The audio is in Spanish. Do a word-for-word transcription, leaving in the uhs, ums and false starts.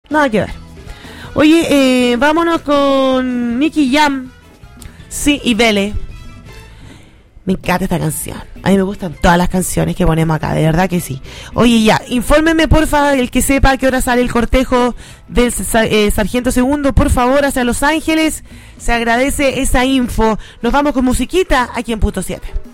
Nada que ver. Oye, eh, vámonos con Nicky Jam. Sí, y Vele. Me encanta esta canción. A mí me gustan todas las canciones que ponemos acá, de verdad que sí. Oye, ya, infórmenme, porfa, el que sepa a qué hora sale el cortejo del eh, Sargento Segundo, por favor, hacia Los Ángeles. Se agradece esa info. Nos vamos con musiquita aquí en Punto siete.